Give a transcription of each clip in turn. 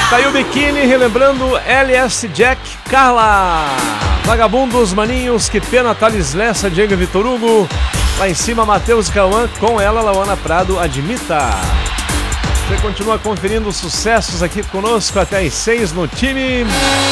Tá aí o biquíni, relembrando LS Jack, Carla. Vagabundos, Maninhos, Que Pena, Thales Lessa, Diego Vitor Hugo. Lá em cima, Matheus e Cauã, com ela, Lauana Prado, Admita. Você continua conferindo os sucessos aqui conosco até às 6 no time.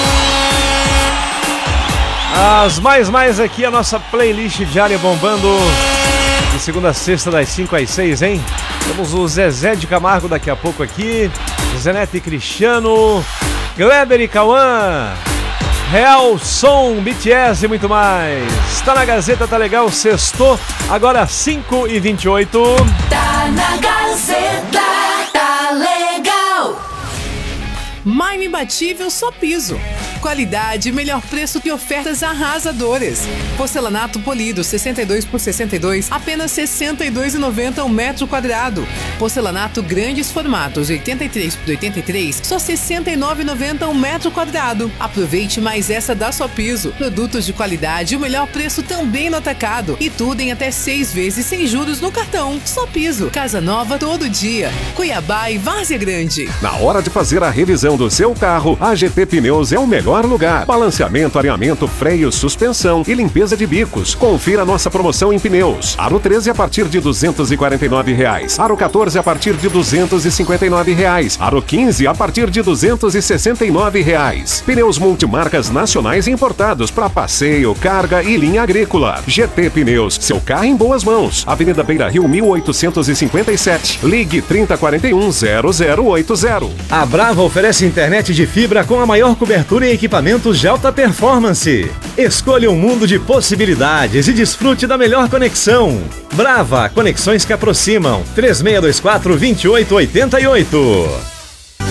As mais aqui, a nossa playlist diária bombando. De segunda a sexta, das 5 às 6, hein? Temos o Zezé de Camargo daqui a pouco aqui. Zenete e Cristiano. Kleber e Cauã. Real Som, BTS e muito mais. Tá na Gazeta, tá legal, sextou, agora 5h28. Tá na Gazeta, tá legal. Mais imbatível só piso. Qualidade, melhor preço e ofertas arrasadoras. Porcelanato polido 62 por 62, apenas R$ 62,90 o metro quadrado. Porcelanato grandes formatos 83 por 83, só R$ 69,90 o metro quadrado. Aproveite mais essa da Só Piso. Produtos de qualidade e o melhor preço também no atacado. E tudo em até 6 vezes sem juros no cartão. Só Piso. Casa nova todo dia. Cuiabá e Várzea Grande. Na hora de fazer a revisão do seu carro, a GT Pneus é o melhor lugar. Balanceamento, alinhamento, freio, suspensão e limpeza de bicos. Confira nossa promoção em pneus. Aro 13 a partir de R$ 249. Aro 14 a partir de R$ 259. Aro 15 a partir de R$ 269. Pneus multimarcas nacionais importados para passeio, carga e linha agrícola. GT Pneus, seu carro em boas mãos. Avenida Beira Rio 1857. Ligue 3041-0080. A Brava oferece internet de fibra com a maior cobertura em equipamentos de alta performance. Escolha um mundo de possibilidades e desfrute da melhor conexão. Brava, conexões que aproximam. 3624-2888.